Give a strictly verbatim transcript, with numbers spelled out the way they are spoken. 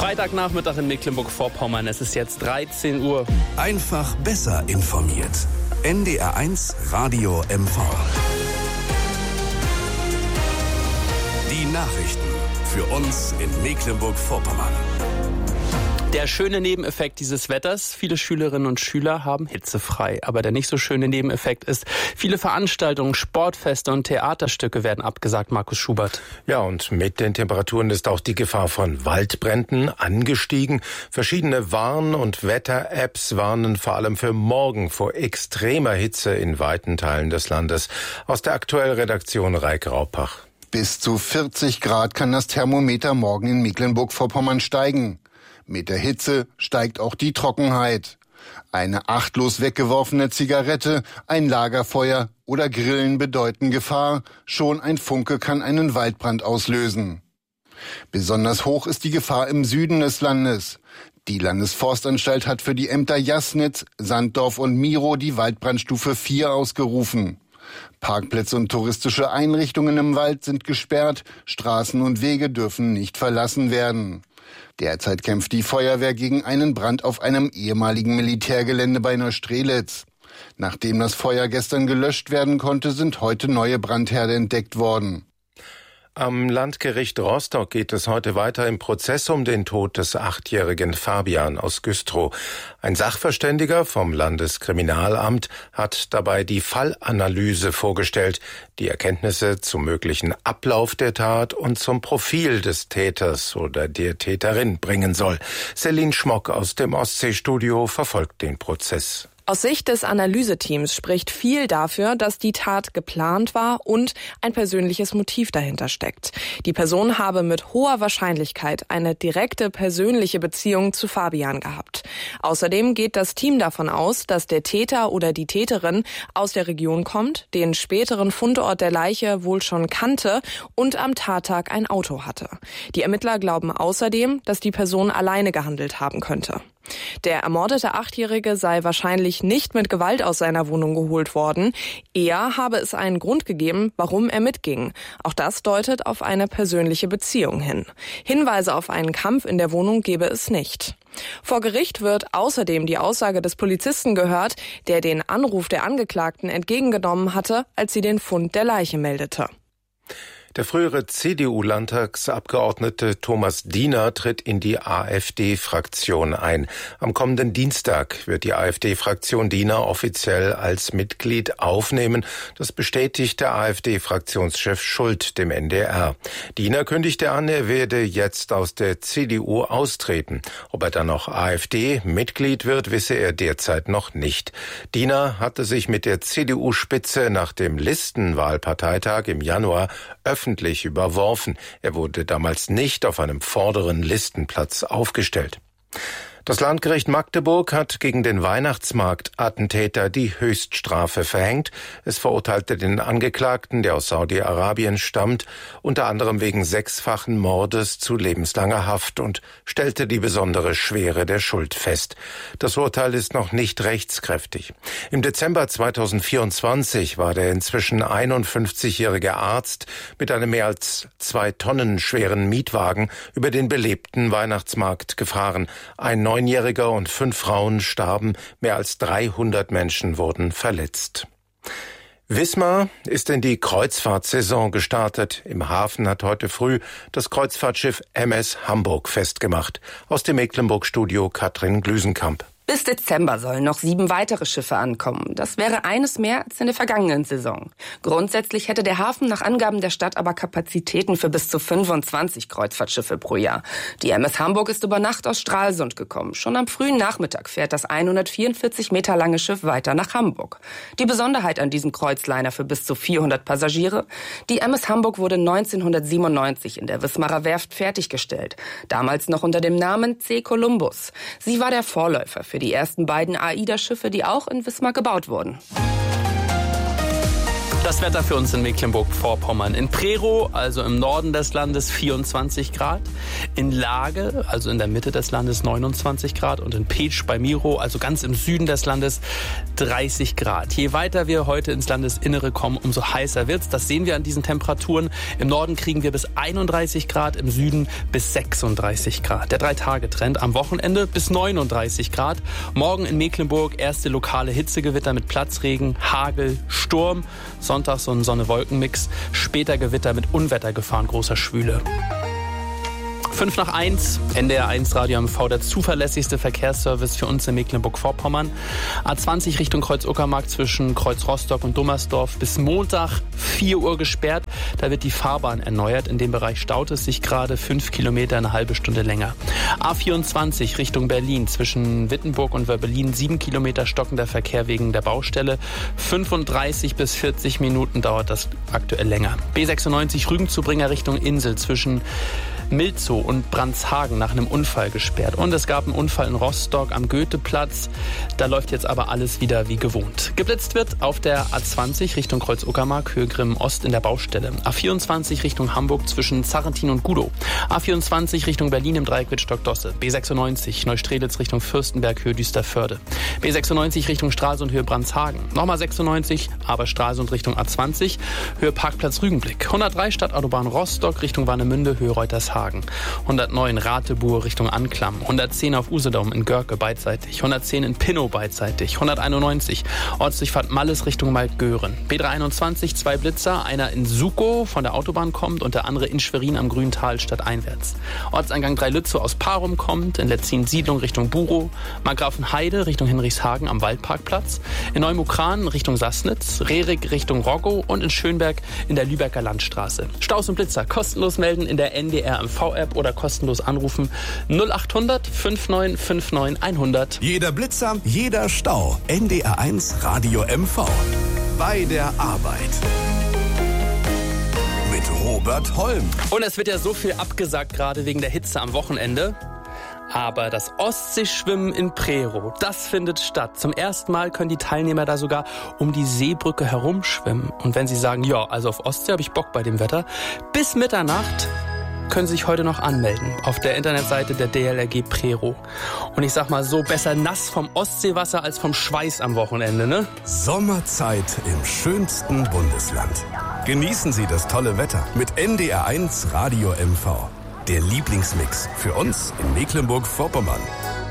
Freitagnachmittag in Mecklenburg-Vorpommern. Es ist jetzt dreizehn Uhr. Einfach besser informiert. N D R eins Radio M V. Die Nachrichten für uns in Mecklenburg-Vorpommern. Der schöne Nebeneffekt dieses Wetters: viele Schülerinnen und Schüler haben hitzefrei. Aber der nicht so schöne Nebeneffekt ist, viele Veranstaltungen, Sportfeste und Theaterstücke werden abgesagt, Markus Schubert. Ja, und mit den Temperaturen ist auch die Gefahr von Waldbränden angestiegen. Verschiedene Warn- und Wetter-Apps warnen vor allem für morgen vor extremer Hitze in weiten Teilen des Landes. Aus der Aktuellredaktion Reik Raupach. Bis zu vierzig Grad kann das Thermometer morgen in Mecklenburg-Vorpommern steigen. Mit der Hitze steigt auch die Trockenheit. Eine achtlos weggeworfene Zigarette, ein Lagerfeuer oder Grillen bedeuten Gefahr. Schon ein Funke kann einen Waldbrand auslösen. Besonders hoch ist die Gefahr im Süden des Landes. Die Landesforstanstalt hat für die Ämter Jasnitz, Sanddorf und Miro die Waldbrandstufe vier ausgerufen. Parkplätze und touristische Einrichtungen im Wald sind gesperrt, Straßen und Wege dürfen nicht verlassen werden. Derzeit kämpft die Feuerwehr gegen einen Brand auf einem ehemaligen Militärgelände bei Neustrelitz. Nachdem das Feuer gestern gelöscht werden konnte, sind heute neue Brandherde entdeckt worden. Am Landgericht Rostock geht es heute weiter im Prozess um den Tod des achtjährigen Fabian aus Güstrow. Ein Sachverständiger vom Landeskriminalamt hat dabei die Fallanalyse vorgestellt, die Erkenntnisse zum möglichen Ablauf der Tat und zum Profil des Täters oder der Täterin bringen soll. Celine Schmock aus dem Ostseestudio verfolgt den Prozess. Aus Sicht des Analyseteams spricht viel dafür, dass die Tat geplant war und ein persönliches Motiv dahinter steckt. Die Person habe mit hoher Wahrscheinlichkeit eine direkte persönliche Beziehung zu Fabian gehabt. Außerdem geht das Team davon aus, dass der Täter oder die Täterin aus der Region kommt, den späteren Fundort der Leiche wohl schon kannte und am Tattag ein Auto hatte. Die Ermittler glauben außerdem, dass die Person alleine gehandelt haben könnte. Der ermordete Achtjährige sei wahrscheinlich nicht mit Gewalt aus seiner Wohnung geholt worden. Eher habe es einen Grund gegeben, warum er mitging. Auch das deutet auf eine persönliche Beziehung hin. Hinweise auf einen Kampf in der Wohnung gebe es nicht. Vor Gericht wird außerdem die Aussage des Polizisten gehört, der den Anruf der Angeklagten entgegengenommen hatte, als sie den Fund der Leiche meldete. Der frühere C D U-Landtagsabgeordnete Thomas Diener tritt in die AfD-Fraktion ein. Am kommenden Dienstag wird die AfD-Fraktion Diener offiziell als Mitglied aufnehmen. Das bestätigt der AfD-Fraktionschef Schult dem N D R. Diener kündigte an, er werde jetzt aus der C D U austreten. Ob er dann noch AfD-Mitglied wird, wisse er derzeit noch nicht. Diener hatte sich mit der C D U-Spitze nach dem Listenwahlparteitag im Januar öffentlich überworfen. Er wurde damals nicht auf einem vorderen Listenplatz aufgestellt. Das Landgericht Magdeburg hat gegen den Weihnachtsmarkt-Attentäter die Höchststrafe verhängt. Es verurteilte den Angeklagten, der aus Saudi-Arabien stammt, unter anderem wegen sechsfachen Mordes zu lebenslanger Haft und stellte die besondere Schwere der Schuld fest. Das Urteil ist noch nicht rechtskräftig. Im Dezember zweitausendvierundzwanzig war der inzwischen einundfünfzigjährige Arzt mit einem mehr als zwei Tonnen schweren Mietwagen über den belebten Weihnachtsmarkt gefahren. Ein Neunjähriger und fünf Frauen starben, mehr als dreihundert Menschen wurden verletzt. Wismar ist in die Kreuzfahrtsaison gestartet. Im Hafen hat heute früh das Kreuzfahrtschiff M S Hamburg festgemacht. Aus dem Mecklenburg-Studio Katrin Glüsenkamp. Bis Dezember sollen noch sieben weitere Schiffe ankommen. Das wäre eines mehr als in der vergangenen Saison. Grundsätzlich hätte der Hafen nach Angaben der Stadt aber Kapazitäten für bis zu fünfundzwanzig Kreuzfahrtschiffe pro Jahr. Die M S Hamburg ist über Nacht aus Stralsund gekommen. Schon am frühen Nachmittag fährt das hundertvierundvierzig Meter lange Schiff weiter nach Hamburg. Die Besonderheit an diesem Kreuzliner für bis zu vierhundert Passagiere: Die M S Hamburg wurde neunzehnhundertsiebenundneunzig in der Wismarer Werft fertiggestellt. Damals noch unter dem Namen C. Columbus. Sie war der Vorläufer für die ersten beiden AIDA-Schiffe, die auch in Wismar gebaut wurden. Das Wetter für uns in Mecklenburg-Vorpommern. In Prerow, also im Norden des Landes, vierundzwanzig Grad. In Lage, also in der Mitte des Landes, neunundzwanzig Grad. Und in Petsch bei Miro, also ganz im Süden des Landes, dreißig Grad. Je weiter wir heute ins Landesinnere kommen, umso heißer wird's. Das sehen wir an diesen Temperaturen. Im Norden kriegen wir bis einunddreißig Grad, im Süden bis sechsunddreißig Grad. Der Drei-Tage-Trend am Wochenende bis neununddreißig Grad. Morgen in Mecklenburg erste lokale Hitzegewitter mit Platzregen, Hagel, Sturm. Sonntag so ein Sonne-Wolken-Mix. Später Gewitter mit Unwettergefahren großer Schwüle. fünf nach eins, N D R eins Radio M V, der zuverlässigste Verkehrsservice für uns in Mecklenburg-Vorpommern. A zwanzig Richtung Kreuz-Uckermark zwischen Kreuz-Rostock und Dummersdorf bis Montag vier Uhr gesperrt. Da wird die Fahrbahn erneuert. In dem Bereich staut es sich gerade fünf Kilometer, eine halbe Stunde länger. A vierundzwanzig Richtung Berlin zwischen Wittenburg und Wörbelin sieben Kilometer stockender Verkehr wegen der Baustelle. fünfunddreißig bis vierzig Minuten dauert das aktuell länger. B sechsundneunzig Rügenzubringer Richtung Insel zwischen Milzow und Brandshagen nach einem Unfall gesperrt. Und es gab einen Unfall in Rostock am Goetheplatz. Da läuft jetzt aber alles wieder wie gewohnt. Geblitzt wird auf der A zwanzig Richtung Kreuz-Uckermark, Höhe Grimm Ost in der Baustelle. A vierundzwanzig Richtung Hamburg zwischen Zarrentin und Gudow. A vierundzwanzig Richtung Berlin im Dreieck Wittstock-Dosse. B sechsundneunzig Neustrelitz Richtung Fürstenberg, Höhe Düsterförde. B sechsundneunzig Richtung Stralsund, Höhe Brandshagen. Nochmal sechsundneunzig, aber Stralsund Richtung A zwanzig, Höhe Parkplatz Rügenblick. hundertdrei Stadtautobahn Rostock Richtung Warnemünde, Höhe Reutershagen. hundertneun Ratebuhr Richtung Anklam, hundertzehn auf Usedom in Görke beidseitig, hundertzehn in Pinnow beidseitig, hunderteinundneunzig Ortsdurchfahrt Malles Richtung Maltgören. B dreihunderteinundzwanzig, zwei Blitzer, einer in Sukow von der Autobahn kommt und der andere in Schwerin am Grüntal stadteinwärts. Ortseingang drei Lützow aus Parum kommt, in Letzin Siedlung Richtung Burow, Markgrafenheide Richtung Hinrichshagen am Waldparkplatz, in Neumukran Richtung Sassnitz, Rerik Richtung Roggow und in Schönberg in der Lübecker Landstraße. Staus und Blitzer kostenlos melden in der N D R M V-App oder kostenlos anrufen null acht hundert neunundfünfzig neunundfünfzig hundert. Jeder Blitzer, jeder Stau. N D R eins Radio M V. Bei der Arbeit. Mit Robert Holm. Und es wird ja so viel abgesagt, gerade wegen der Hitze am Wochenende. Aber das Ostseeschwimmen in Prerow, das findet statt. Zum ersten Mal können die Teilnehmer da sogar um die Seebrücke herumschwimmen. Und wenn sie sagen, ja, also auf Ostsee habe ich Bock bei dem Wetter, bis Mitternacht können Sie sich heute noch anmelden auf der Internetseite der D L R G Prerow. Und ich sag mal so, besser nass vom Ostseewasser als vom Schweiß am Wochenende, ne? Sommerzeit im schönsten Bundesland. Genießen Sie das tolle Wetter mit N D R eins Radio M V. Der Lieblingsmix für uns in Mecklenburg-Vorpommern.